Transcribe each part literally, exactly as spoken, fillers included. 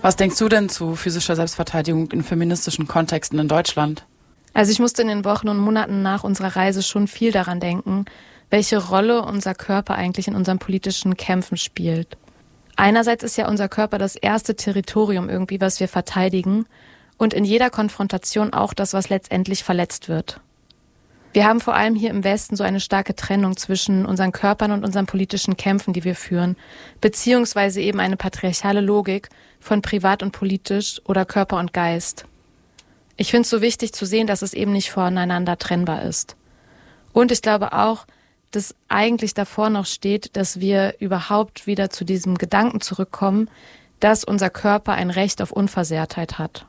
Was denkst du denn zu physischer Selbstverteidigung in feministischen Kontexten in Deutschland? Also ich musste in den Wochen und Monaten nach unserer Reise schon viel daran denken, welche Rolle unser Körper eigentlich in unseren politischen Kämpfen spielt. Einerseits ist ja unser Körper das erste Territorium irgendwie, was wir verteidigen und in jeder Konfrontation auch das, was letztendlich verletzt wird. Wir haben vor allem hier im Westen so eine starke Trennung zwischen unseren Körpern und unseren politischen Kämpfen, die wir führen, beziehungsweise eben eine patriarchale Logik von privat und politisch oder Körper und Geist. Ich finde es so wichtig zu sehen, dass es eben nicht voneinander trennbar ist. Und ich glaube auch, dass eigentlich davor noch steht, dass wir überhaupt wieder zu diesem Gedanken zurückkommen, dass unser Körper ein Recht auf Unversehrtheit hat.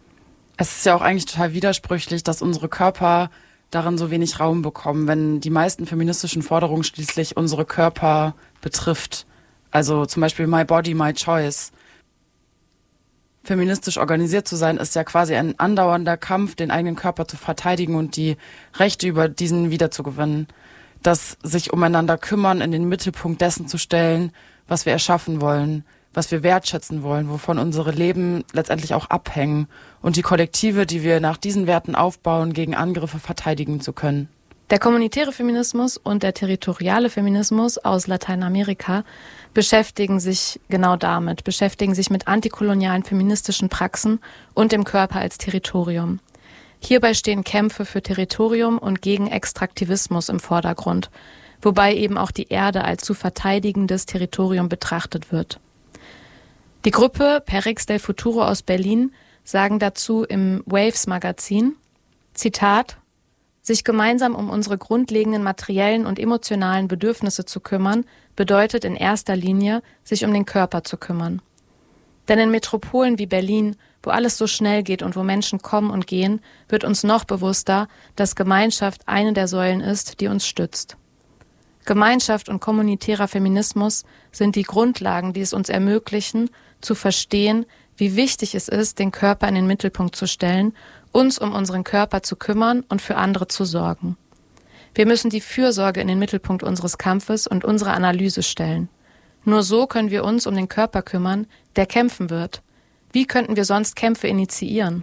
Es ist ja auch eigentlich total widersprüchlich, dass unsere Körper darin so wenig Raum bekommen, wenn die meisten feministischen Forderungen schließlich unsere Körper betrifft. Also zum Beispiel My Body, My Choice. Feministisch organisiert zu sein, ist ja quasi ein andauernder Kampf, den eigenen Körper zu verteidigen und die Rechte über diesen wiederzugewinnen. Das sich umeinander kümmern, in den Mittelpunkt dessen zu stellen, was wir erschaffen wollen, was wir wertschätzen wollen, wovon unsere Leben letztendlich auch abhängen und die Kollektive, die wir nach diesen Werten aufbauen, gegen Angriffe verteidigen zu können. Der kommunitäre Feminismus und der territoriale Feminismus aus Lateinamerika beschäftigen sich genau damit, beschäftigen sich mit antikolonialen feministischen Praxen und dem Körper als Territorium. Hierbei stehen Kämpfe für Territorium und gegen Extraktivismus im Vordergrund, wobei eben auch die Erde als zu verteidigendes Territorium betrachtet wird. Die Gruppe Perix del Futuro aus Berlin sagen dazu im Waves-Magazin, Zitat, sich gemeinsam um unsere grundlegenden materiellen und emotionalen Bedürfnisse zu kümmern, bedeutet in erster Linie, sich um den Körper zu kümmern. Denn in Metropolen wie Berlin, wo alles so schnell geht und wo Menschen kommen und gehen, wird uns noch bewusster, dass Gemeinschaft eine der Säulen ist, die uns stützt. Gemeinschaft und kommunitärer Feminismus sind die Grundlagen, die es uns ermöglichen, zu verstehen, wie wichtig es ist, den Körper in den Mittelpunkt zu stellen, uns um unseren Körper zu kümmern und für andere zu sorgen. Wir müssen die Fürsorge in den Mittelpunkt unseres Kampfes und unserer Analyse stellen. Nur so können wir uns um den Körper kümmern, der kämpfen wird. Wie könnten wir sonst Kämpfe initiieren?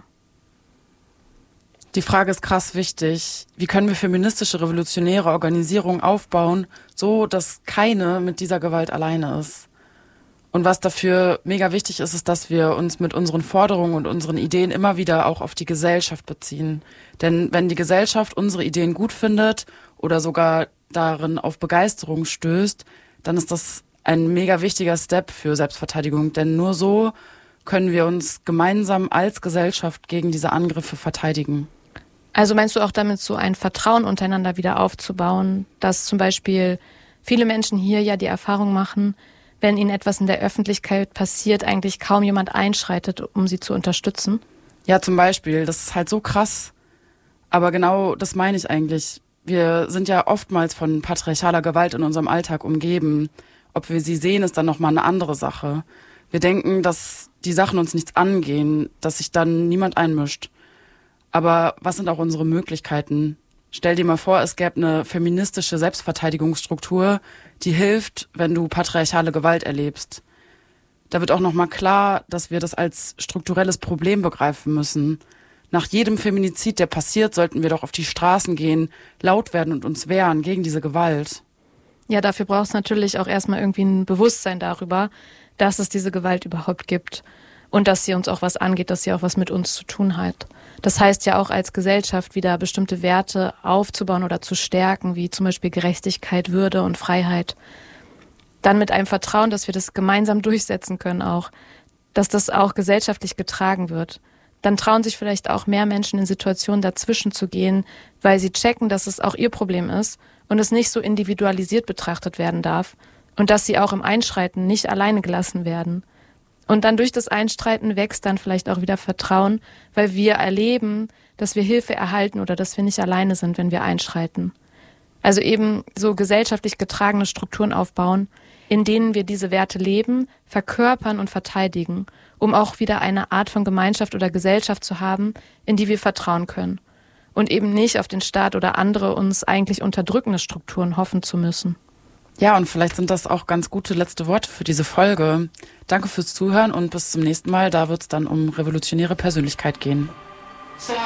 Die Frage ist krass wichtig. Wie können wir feministische, revolutionäre Organisierungen aufbauen, so dass keine mit dieser Gewalt alleine ist? Und was dafür mega wichtig ist, ist, dass wir uns mit unseren Forderungen und unseren Ideen immer wieder auch auf die Gesellschaft beziehen. Denn wenn die Gesellschaft unsere Ideen gut findet oder sogar darin auf Begeisterung stößt, dann ist das ein mega wichtiger Step für Selbstverteidigung. Denn nur so können wir uns gemeinsam als Gesellschaft gegen diese Angriffe verteidigen. Also meinst du auch damit so ein Vertrauen untereinander wieder aufzubauen, dass zum Beispiel viele Menschen hier ja die Erfahrung machen, wenn ihnen etwas in der Öffentlichkeit passiert, eigentlich kaum jemand einschreitet, um sie zu unterstützen? Ja, zum Beispiel. Das ist halt so krass. Aber genau das meine ich eigentlich. Wir sind ja oftmals von patriarchaler Gewalt in unserem Alltag umgeben. Ob wir sie sehen, ist dann nochmal eine andere Sache. Wir denken, dass die Sachen uns nichts angehen, dass sich dann niemand einmischt. Aber was sind auch unsere Möglichkeiten? Stell dir mal vor, es gäbe eine feministische Selbstverteidigungsstruktur, die hilft, wenn du patriarchale Gewalt erlebst. Da wird auch nochmal klar, dass wir das als strukturelles Problem begreifen müssen. Nach jedem Feminizid, der passiert, sollten wir doch auf die Straßen gehen, laut werden und uns wehren gegen diese Gewalt. Ja, dafür braucht es natürlich auch erstmal irgendwie ein Bewusstsein darüber, dass es diese Gewalt überhaupt gibt und dass sie uns auch was angeht, dass sie auch was mit uns zu tun hat. Das heißt ja auch als Gesellschaft wieder bestimmte Werte aufzubauen oder zu stärken, wie zum Beispiel Gerechtigkeit, Würde und Freiheit. Dann mit einem Vertrauen, dass wir das gemeinsam durchsetzen können auch, dass das auch gesellschaftlich getragen wird. Dann trauen sich vielleicht auch mehr Menschen in Situationen dazwischen zu gehen, weil sie checken, dass es auch ihr Problem ist und es nicht so individualisiert betrachtet werden darf und dass sie auch im Einschreiten nicht alleine gelassen werden. Und dann durch das Einstreiten wächst dann vielleicht auch wieder Vertrauen, weil wir erleben, dass wir Hilfe erhalten oder dass wir nicht alleine sind, wenn wir einschreiten. Also eben so gesellschaftlich getragene Strukturen aufbauen, in denen wir diese Werte leben, verkörpern und verteidigen, um auch wieder eine Art von Gemeinschaft oder Gesellschaft zu haben, in die wir vertrauen können. Und eben nicht auf den Staat oder andere uns eigentlich unterdrückende Strukturen hoffen zu müssen. Ja, und vielleicht sind das auch ganz gute letzte Worte für diese Folge. Danke fürs Zuhören und bis zum nächsten Mal. Da wird es dann um revolutionäre Persönlichkeit gehen.